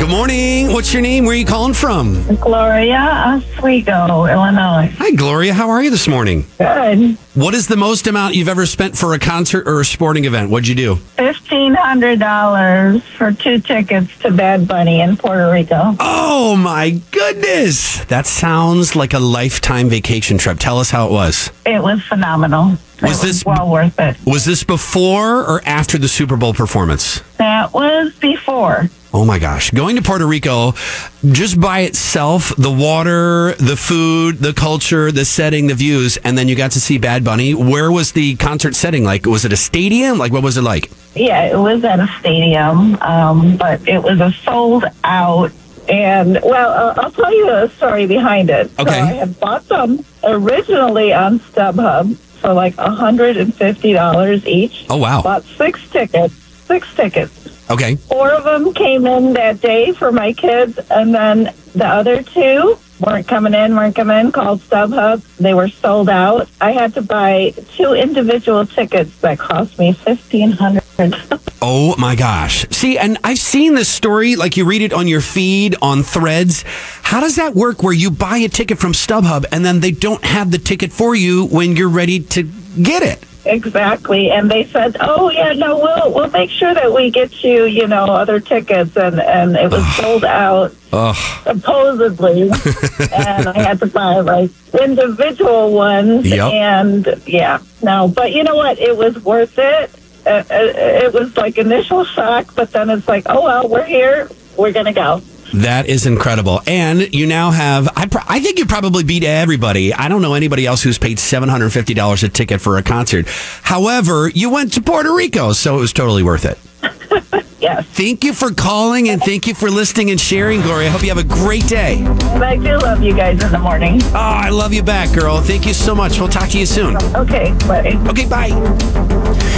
Good morning. What's your name? Where are you calling from? Gloria Oswego, Illinois. Hi, Gloria. How are you this morning? Good. What is the most amount you've ever spent for a concert or a sporting event? What'd you do? $1,500 for 2 tickets to Bad Bunny in Puerto Rico. Oh, my goodness. That sounds like a lifetime vacation trip. Tell us how it was. It was phenomenal. Was It this- well worth it? Was this before or after the Super Bowl performance? That was before. Oh my gosh. Going to Puerto Rico, just by itself, the water, the food, the culture, the setting, the views, and then you got to see Bad Bunny. Where was the concert setting like? Was it a stadium? Like, what was it like? Yeah, it was at a stadium, but it was a sold out. And, well, I'll tell you a story behind it. Okay. So I had bought them originally on StubHub for like $150 each. Oh, wow. Bought 6 tickets. 6 tickets. Okay. 4 of them came in that day for my kids, and then the other 2 weren't coming in, called StubHub. They were sold out. I had to buy 2 individual tickets that cost me $1,500. Oh my gosh. See, and I've seen this story, like you read it on your feed, on Threads. How does that work where you buy a ticket from StubHub and then they don't have the ticket for you when you're ready to get it? Exactly. And they said, oh, yeah, no, we'll make sure that we get you, other tickets. And it was sold out, supposedly. And I had to buy, like, individual ones. Yep. And, yeah, no. But you know what? It was worth it. It was, like, initial shock. But then it's like, oh, well, we're here. We're going to go. That is incredible. And you now have, I think you probably beat everybody. I don't know anybody else who's paid $750 a ticket for a concert. However, you went to Puerto Rico, so it was totally worth it. Yes. Thank you for calling and thank you for listening and sharing, Gloria. I hope you have a great day. And I do love you guys in the morning. Oh, I love you back, girl. Thank you so much. We'll talk to you soon. Okay, bye. Okay, bye.